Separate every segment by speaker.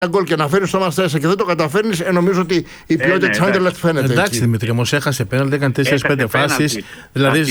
Speaker 1: γκολ και να φέρει το μάτς 4 και δεν το καταφέρνει, νομίζω ότι η ποιότητα της Άντερλεχτ φαίνεται.
Speaker 2: Εντάξει, Δημήτρη, όμως έχασε πέναλτι, έκανε 4-5 φάσεις. Δηλαδή,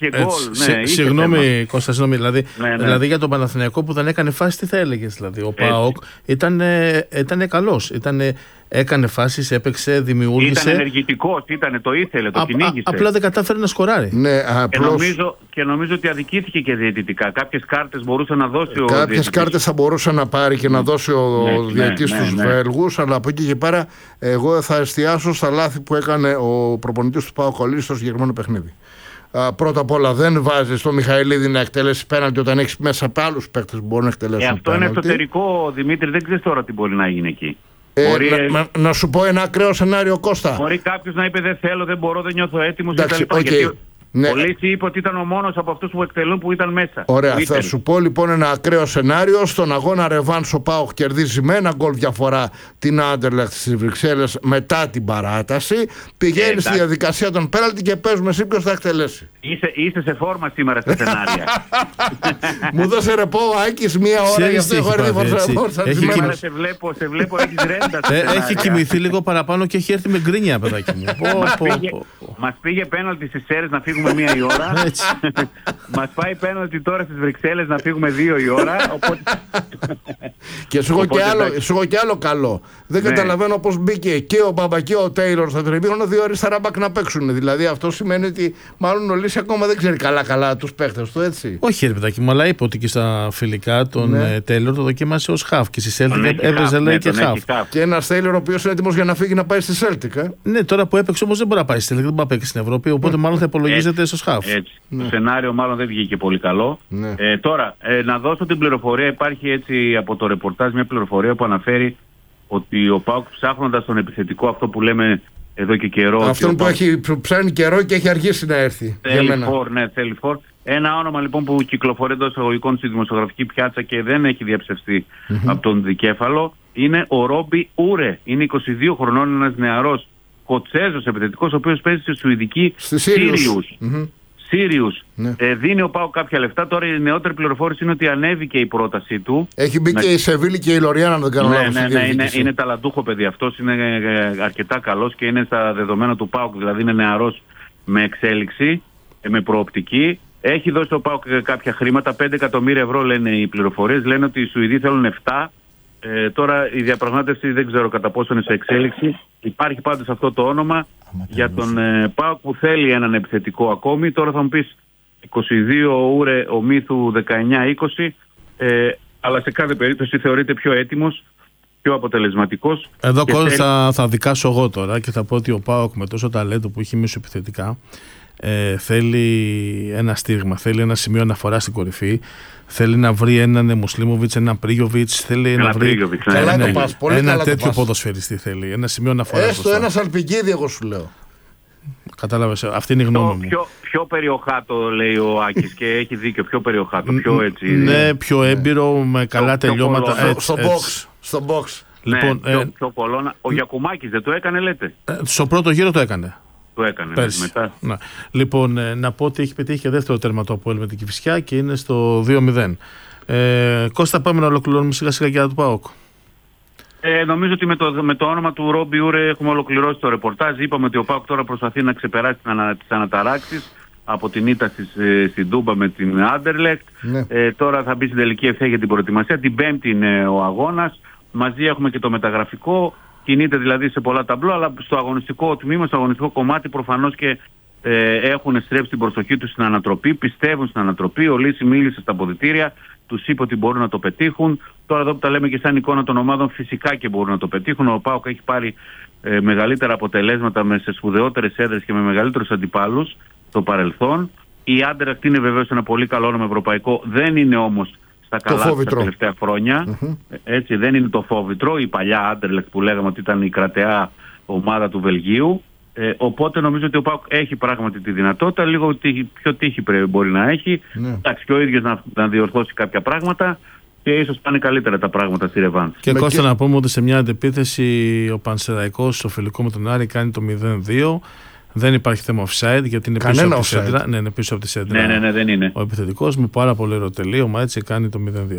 Speaker 2: συγγνώμη, Κώστα, δηλαδή για τον Παναθηναϊκό που δεν έκανε φάση, τι θα έλεγες? Δηλαδή, ο ΠΑΟΚ ήταν καλός. Έκανε φάσεις, έπαιξε, δημιούργησε.
Speaker 3: Ήταν ενεργητικός, το ήθελε, το κυνήγησε.
Speaker 2: Απλά δεν κατάφερε να σκοράρει.
Speaker 1: Ναι,
Speaker 3: και νομίζω ότι αδικήθηκε και διαιτητικά. Κάποιες κάρτες μπορούσε να δώσει ο
Speaker 1: Κάποιες
Speaker 3: διαιτητής.
Speaker 1: κάρτες θα μπορούσε να πάρει και να δώσει ο διαιτητής στους Βέλγους, αλλά από εκεί και πέρα εγώ θα εστιάσω στα λάθη που έκανε ο προπονητής του ΠΑΟΚ στο συγκεκριμένο παιχνίδι. Πρώτα απ' όλα, δεν βάζει το Μιχαηλίδη να εκτελέσει πέναλτι όταν έχει μέσα από άλλους παίκτες που μπορούν να εκτελέσουν.
Speaker 3: Αυτό είναι εσωτερικό, Δημήτρη, δεν ξέρεις τώρα τι μπορεί να γίνει εκεί.
Speaker 1: Να σου πω ένα ακραίο σενάριο, Κώστα.
Speaker 3: Μπορεί κάποιος να είπε δεν θέλω, δεν μπορώ, δεν νιώθω έτοιμος.
Speaker 1: Ναι.
Speaker 3: Ο Λύση είπε ότι ήταν ο μόνος από αυτούς που εκτελούν που ήταν μέσα.
Speaker 1: Ωραία, θα σου πω λοιπόν ένα ακραίο σενάριο. Στον αγώνα ρεβάνς ο ΠΑΟΚ κερδίζει με ένα γκολ διαφορά την Άντερλεχτ στις Βρυξέλλες μετά την παράταση. Πηγαίνει στη διαδικασία των πέναλτι και παίζουμε εσύ ποιος θα εκτελέσει.
Speaker 3: Είσαι σε φόρμα σήμερα στα σενάρια.
Speaker 1: Μου δώσε ρεπό ο Άκης μία ώρα γι' αυτό έχω έρθει.
Speaker 3: Σε βλέπω, έχεις ρέντα.
Speaker 2: Έχει κοιμηθεί λίγο παραπάνω και έχει έρθει με γκρίνια, παιδάκι μου.
Speaker 3: Μας πήγε πέναλτι στις Σέρρες να φύγουμε 1 η ώρα. Μας πάει πέναλτι τώρα στις Βρυξέλλες να φύγουμε 2 η ώρα.
Speaker 1: Και σου έχω και άλλο καλό. Δεν καταλαβαίνω πώς μπήκε και ο Μπαμπα και ο Τέιλορ στο τριμήνο 2 αριστερά μπακ να παίξουν. Δηλαδή αυτό σημαίνει ότι μάλλον ο Λύση ακόμα δεν ξέρει καλά τους παίχτες του, έτσι.
Speaker 2: Όχι, ρε παιδάκι μου, αλλά είπε ότι και στα φιλικά τον Τέιλορ το δοκίμασε ως χαφ και στη Σέλτικ έβρεζε λέει και χαφ.
Speaker 1: Και ένας Τέιλορ ο οποίος είναι έτοιμος για να φύγει να πάει στη Σέλτικ. Ναι,
Speaker 2: τώρα που έπαιξε όμως δεν μπορεί να πάει στη Σέλτικ, δεν μπορεί να παίξει στην Ευρώπη, οπότε μάλλον θα υπολογίζεται στο χαφ.
Speaker 3: Το σενάριο μάλλον δεν βγήκε πολύ καλό. Τώρα, να δώσω την πληροφορία. Υπάρχει έτσι από το ρεπορτάζ μια πληροφορία που αναφέρει ότι ο ΠΑΟΚ ψάχνοντας τον επιθετικό, αυτό που λέμε εδώ και καιρό.
Speaker 1: Αυτό που ψάχνει καιρό και έχει αργήσει να έρθει.
Speaker 3: Θέλει φορ. Ένα όνομα λοιπόν που κυκλοφορεί εντός εισαγωγικών στη δημοσιογραφική πιάτσα και δεν έχει διαψευστεί από τον δικέφαλο είναι ο Ρόμπι Ούρε. Είναι 22 χρονών, ένας νεαρός Σκοτσέζος επιθετικός, ο οποίος παίζει στη Σουηδική Σύριους. Δίνει ο ΠΑΟΚ κάποια λεφτά. Τώρα η νεότερη πληροφόρηση είναι ότι ανέβηκε η πρότασή του.
Speaker 1: Έχει μπει και η Σεβίλη και η Λοριάν, αν δεν κάνω λάθος.
Speaker 3: Είναι ταλαντούχο παιδί αυτός. Είναι αρκετά καλός και είναι στα δεδομένα του ΠΑΟΚ. Δηλαδή είναι νεαρός με εξέλιξη, με προοπτική. Έχει δώσει ο ΠΑΟΚ κάποια χρήματα. 5 εκατομμύρια ευρώ λένε οι πληροφορίες. Λένε ότι οι Σουηδοί θέλουν 7. Τώρα η διαπραγμάτευση δεν ξέρω κατά πόσο είναι σε εξέλιξη. Υπάρχει πάντως αυτό το όνομα για τον ΠΑΟΚ που θέλει έναν επιθετικό ακόμη. Τώρα θα μου πεις 22 Ούρε, ο Μύθου 19-20, αλλά σε κάθε περίπτωση θεωρείται πιο έτοιμος, πιο αποτελεσματικός.
Speaker 2: Εδώ θα δικάσω εγώ τώρα και θα πω ότι ο ΠΑΟΚ με τόσο ταλέντο που έχει μέσω επιθετικά θέλει ένα στίγμα, θέλει ένα σημείο αναφορά στην κορυφή. Θέλει να βρει έναν Μουσλίμοβιτς, έναν Πρίγιοβιτς. Θέλει να βρει ένα τέτοιο ποδοσφαιριστή. Θέλει ένα σημείο αναφορά.
Speaker 1: Έστω ένα Σαλπικίδη, εγώ σου λέω.
Speaker 2: Κατάλαβες, αυτή είναι η γνώμη μου.
Speaker 3: Πιο περιοχάτο λέει ο Άκης και έχει δίκιο. Πιο περιοχάτο, πιο έτσι.
Speaker 2: Ναι, πιο έμπειρο, με καλά τελειώματα.
Speaker 1: Στο box.
Speaker 3: Λοιπόν, πιο πολλώνα. Ο Γιακουμάκης δεν το έκανε, λέτε?
Speaker 2: Στο πρώτο γύρο το έκανε.
Speaker 3: Το έκανε μετά.
Speaker 2: Ναι. Λοιπόν, να πω ότι έχει πετύχει και δεύτερο τέρμα το Αποέλ με την Κηφισιά και είναι στο 2-0. Κώστα, πάμε να ολοκληρώνουμε σιγά σιγά για το ΠΑΟΚ.
Speaker 3: Νομίζω ότι με το όνομα του Ρόμπι Ούρε έχουμε ολοκληρώσει το ρεπορτάζ. Είπαμε ότι ο ΠΑΟΚ τώρα προσπαθεί να ξεπεράσει τις αναταράξεις από την ήττα στην Τούμπα με την Άντερλεχτ. Τώρα θα μπει στην τελική ευθεία για την προετοιμασία. Την Πέμπτη είναι ο αγώνας. Μαζί έχουμε και το μεταγραφικό. Κινείται δηλαδή σε πολλά ταμπλό, αλλά στο αγωνιστικό τμήμα, στο αγωνιστικό κομμάτι προφανώς και έχουν στρέψει την προσοχή τους στην ανατροπή, πιστεύουν στην ανατροπή. Ο Λύση μίλησε στα αποδυτήρια, τους είπε ότι μπορούν να το πετύχουν. Τώρα εδώ που τα λέμε και σαν εικόνα των ομάδων, φυσικά και μπορούν να το πετύχουν. Ο ΠΑΟΚ έχει πάρει μεγαλύτερα αποτελέσματα σε σπουδαιότερες έδρες και με μεγαλύτερους αντιπάλους στο παρελθόν. Η Άντερλεχτ είναι βεβαίως ένα πολύ καλό όνομα ευρωπαϊκό, δεν είναι όμως στα καλά τα τελευταία χρόνια. Έτσι, δεν είναι το φόβητρο, η παλιά Άντερλεχτ που λέγαμε ότι ήταν η κρατεά ομάδα του Βελγίου. Οπότε νομίζω ότι ο ΠΑΟΚ έχει πράγματι τη δυνατότητα, λίγο πιο τύχη μπορεί να έχει. Εντάξει, και ο ίδιος να διορθώσει κάποια πράγματα και ίσως πάνε καλύτερα τα πράγματα στη ρεβάνς.
Speaker 2: Και Κώστα, να πούμε ότι σε μια αντεπίθεση ο Πανσεραϊκός στο φιλικό με τον Άρη κάνει το 0-2. Δεν υπάρχει θέμα offside γιατί είναι πίσω από τη σέντρα. Ναι, είναι πίσω από τη σέντρα.
Speaker 3: Ναι, δεν είναι.
Speaker 2: Ο επιθετικός με πάρα πολύ ωραίο τελείωμα έτσι κάνει το 0-2.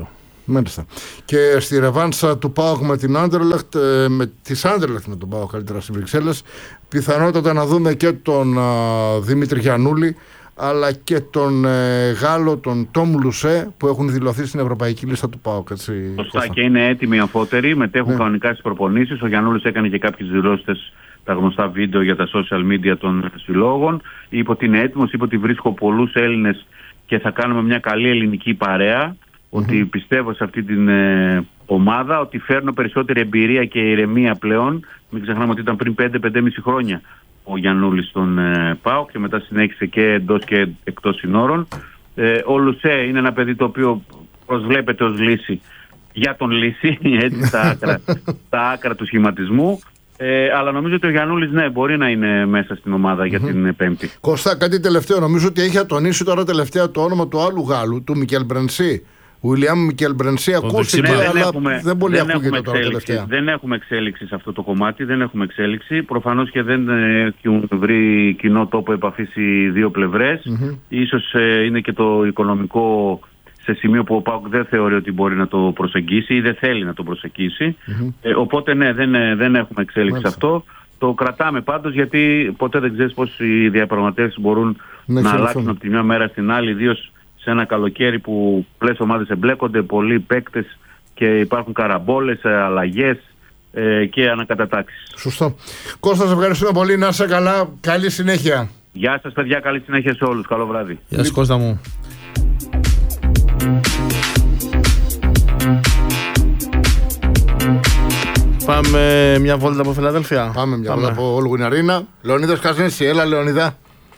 Speaker 1: Μάλιστα. Και στη ρεβάνσα του ΠΑΟΚ με την Άντερλεχτ, με τον ΠΑΟΚ καλύτερα στις Βρυξέλλες, πιθανότατα να δούμε και τον Δημήτρη Γιαννούλη, αλλά και τον Γάλλο, τον Τόμ Λουσέ, που έχουν δηλωθεί στην ευρωπαϊκή λίστα του ΠΑΟΚ.
Speaker 3: Σωστά, και είναι έτοιμοι αμφότεροι, μετέχουν κανονικά στις προπονήσεις. Ο Γιαννούλης έκανε και κάποιες δηλώσεις, τα γνωστά βίντεο για τα social media των συλλόγων. Είπε ότι είναι έτοιμος, είπε ότι βρίσκω πολλούς Έλληνες και θα κάνουμε μια καλή ελληνική παρέα. Ότι πιστεύω σε αυτή την ομάδα, ότι φέρνω περισσότερη εμπειρία και ηρεμία πλέον. Μην ξεχνάμε ότι ήταν πριν 5-5,5 χρόνια ο Γιαννούλης στον ΠΑΟΚ και μετά συνέχισε και εντός και εκτός συνόρων. Ο Λουσέ είναι ένα παιδί το οποίο προσβλέπεται ως λύση για τον λύση, έτσι, στα άκρα του σχηματισμού. Αλλά νομίζω ότι ο Γιαννούλης μπορεί να είναι μέσα στην ομάδα για την Πέμπτη.
Speaker 1: Κώστα, κάτι τελευταίο. Νομίζω ότι έχει ατονίσει τώρα τελευταία το όνομα του άλλου Γάλλου, του Μικέλ Μπρενσί. Βουιλιάμ Μικέλ Μπρενσί, ακούστηκε, αλλά δεν πολύ ακούγεται τώρα τελευταία.
Speaker 3: Δεν έχουμε εξέλιξη σε αυτό το κομμάτι. Προφανώς και δεν έχουν βρει κοινό τόπο επαφής οι δύο πλευρές. Ίσως είναι και το οικονομικό σε σημείο που ο ΠΑΟΚ δεν θεωρεί ότι μπορεί να το προσεγγίσει ή δεν θέλει να το προσεγγίσει. Οπότε δεν έχουμε εξέλιξη σε αυτό. Το κρατάμε πάντως, γιατί ποτέ δεν ξέρεις πώς οι διαπραγματεύσεις μπορούν να αλλάξουν από τη μια μέρα στην άλλη, ιδίως σε ένα καλοκαίρι που πολλές ομάδες εμπλέκονται, πολλοί παίκτες και υπάρχουν καραμπόλες, αλλαγές και ανακατατάξεις.
Speaker 1: Σωστό. Κώστα, σε ευχαριστούμε πολύ. Να είσαι καλά. Καλή συνέχεια.
Speaker 3: Γεια σας, παιδιά. Καλή συνέχεια σε όλους. Καλό βράδυ.
Speaker 2: Γεια σας, Κώστα μου. Πάμε μια βόλτα από Φιλαδέλφια.
Speaker 1: Πάμε μια βόλτα από Όλγουιν Αρίνα. Λεωνίδας Καζίνση, έλα Λεωνίδα.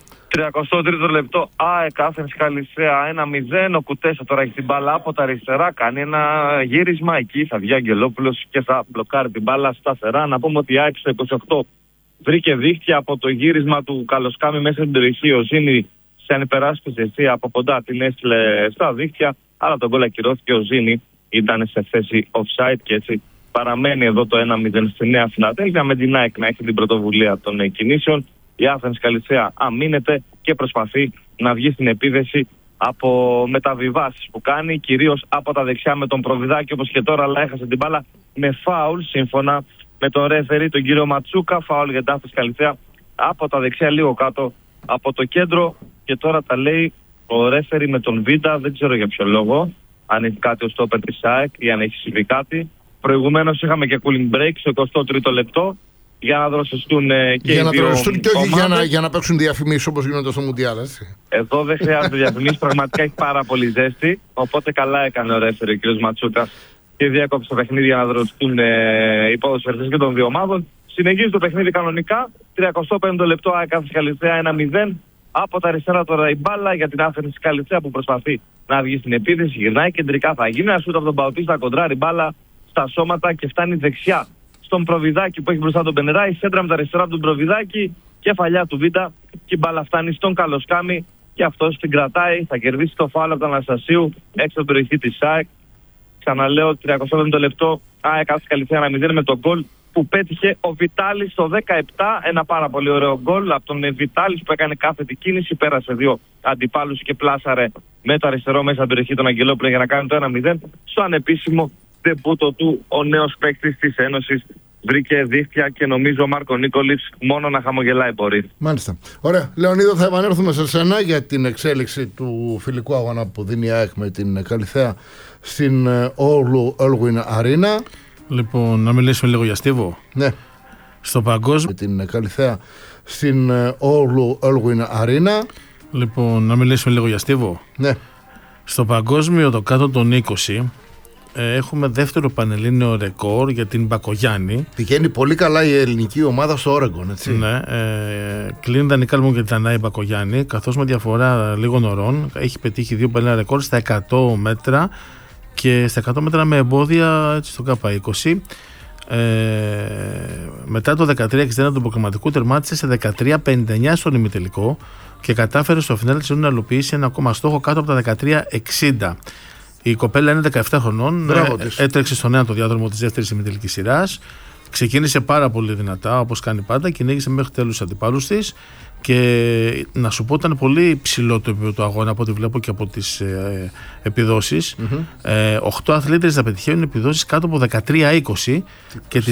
Speaker 4: 33ο λεπτό, ΑΕΚ Άθενς Καλυθέα 1-0. Ο Κουτέσα τώρα έχει την μπάλα από τα αριστερά. Κάνει ένα γύρισμα εκεί. Θα βγει Αγγελόπουλος και θα μπλοκάρει την μπάλα σταθερά. Να πούμε ότι η ΑΕΚ στο 28 βρήκε δίχτυα από το γύρισμα του Καλοσκάμι μέσα στην περιοχή. Ο Ζήνη σε ανυπεράσπιση ευθεία από κοντά την έστειλε στα δίχτυα. Αλλά τον γκολ ακυρώθηκε. Ο Ζήνη ήταν σε θέση offside και έτσι παραμένει εδώ το 1-0 στη Νέα Φιλαδέλφια, με την ΑΕΚ να έχει την πρωτοβουλία των κινήσεων. Η Άθενς Καλυθέα αμήνεται και προσπαθεί να βγει στην επίδεση από μεταβιβάσεις που κάνει, κυρίως από τα δεξιά με τον Προβιδάκη όπως και τώρα, αλλά έχασε την μπάλα με φάουλ σύμφωνα με τον ρέφερη, τον κύριο Ματσούκα. Φάουλ για την Άθενς Καλυθέα από τα δεξιά, λίγο κάτω από το κέντρο, και τώρα τα λέει ο ρέφερη με τον Βίντα. Δεν ξέρω για ποιο λόγο, αν έχει κάτι ο στόπερ της ΑΕΚ ή αν έχει συμβεί κάτι. Προηγουμένως είχαμε και cooling break στο 23ο λεπτό για να δροσιστούν και οι δύο ομάδες.
Speaker 1: Για να παίξουν διαφημίσεις όπως γίνονται στο Μουντιάλ.
Speaker 4: Εδώ δεν χρειάζεται διαφημίσεις, πραγματικά έχει πάρα πολύ ζέστη. Οπότε καλά έκανε ο ρέφερη, ο κ. Ματσούκας, και διάκοψε το παιχνίδι για να δροσιστούν οι ποδοσφαιριστές και των δύο ομάδων. Συνεχίζει το παιχνίδι κανονικά. 35ο λεπτό, ΑΕΚ Άθενς Καλυθέα 1-0. Από τα αριστερά τώρα η μπάλα για την Άθενς Καλυθέα που προσπαθεί να βγει στην επίθεση. Γυρνάει κεντρικά, θα γίνει ένα σούτ από τον Παουτίστα, κοντράρει μπάλα στα σώματα και φτάνει δεξιά στον Προβιδάκη που έχει μπροστά τον Πενερά. Η σέντρα με τα αριστερά από τον Προβιδάκη, κεφαλιά του Βίτα, και η μπάλα φτάνει στον Καλοσκάμι και αυτός την κρατάει. Θα κερδίσει το φάουλ από τον Αναστασίου έξω από την περιοχή της ΑΕΚ. Ξαναλέω, 35ο λεπτό, ΑΕΚ Άθενς Καλυθέα 1-0 με τον γκολ που πέτυχε ο Βιτάλης στο 17. Ένα πάρα πολύ ωραίο γκολ από τον Βιτάλης που έκανε κάθετη κίνηση, πέρασε δύο αντιπάλους και πλάσαρε με το αριστερό μέσα στην περιοχή των Αγγελόπουλων για να κάνει το 1-0. Στο ανεπίσημο ντεμπούτο του, ο νέος παίκτης της Ένωσης βρήκε δίχτυα και νομίζω ο Μάρκο Νίκολιτς μόνο να χαμογελάει μπορεί.
Speaker 1: Μάλιστα. Ωραία. Λεωνίδο, θα επανέλθουμε σε σένα για την εξέλιξη του φιλικού αγώνα που δίνει η ΑΕΚ με την Καλυθέα στην Όλγουιν Αρίνα.
Speaker 2: Λοιπόν, να μιλήσουμε λίγο για Στίβο.
Speaker 1: Ναι.
Speaker 2: Στο παγκόσμιο.
Speaker 1: Με την Καλυθέα στην Όλγουιν Αρίνα.
Speaker 2: Λοιπόν, να μιλήσουμε λίγο για Στίβο.
Speaker 1: Ναι.
Speaker 2: Στο παγκόσμιο το κάτω των 20 έχουμε δεύτερο πανελλήνιο ρεκόρ για την Μπακογιάννη.
Speaker 1: Πηγαίνει πολύ καλά η ελληνική ομάδα στο Όρεγκον, έτσι.
Speaker 2: Ναι. Κλείνει δανεικά λοιπόν και την Ανάη Μπακογιάννη, καθώς με διαφορά λίγων ωρών έχει πετύχει δύο πανελλήνια ρεκόρ στα 100 μέτρα και στα 100 μέτρα με εμπόδια, έτσι, στο K20. Μετά το 13-61 του προκριματικού τερμάτισε σε 13-59 στον ημιτελικό και κατάφερε στο φινάλε της να υλοποιήσει ένα ακόμα στόχο κάτω από τα 13-60. Η κοπέλα είναι 17 χρονών, έτρεξε στον νέο το διάδρομο της δεύτερης ημιτελικής σειράς ξεκίνησε πάρα πολύ δυνατά, όπως κάνει πάντα, κυνήγησε μέχρι τέλους αντιπάλους της. Και να σου πω, ήταν πολύ ψηλό το επίπεδο του αγώνα από ό,τι βλέπω και από τις επιδόσεις. 8 αθλήτες θα πετυχαίνουν επιδόσεις κάτω από 13-20 και